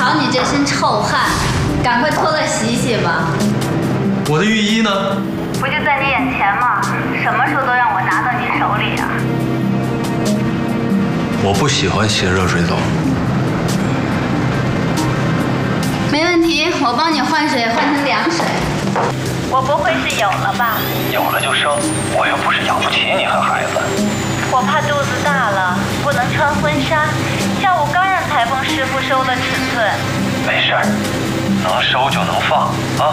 瞧你这身臭汗，赶快脱了洗洗吧。 我的浴衣呢？ 不就在你眼前吗？什么时候都让我拿到你手里啊？ 我不喜欢洗热水澡。 没问题，我帮你换水，换成凉水。我不会是有了吧？ 有了就生，我又不是养不起你和孩子。 我怕肚子大了，不能穿婚纱。下午刚让裁缝师傅收了尺寸。 没事儿，能收就能放啊。